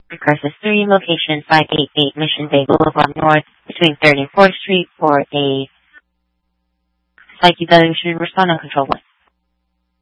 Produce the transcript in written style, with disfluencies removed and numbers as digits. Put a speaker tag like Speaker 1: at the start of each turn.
Speaker 1: Crisis 3, location 588 Mission Bay Boulevard North, between 3rd and 4th Street for a site evaluation. Respond on control 1.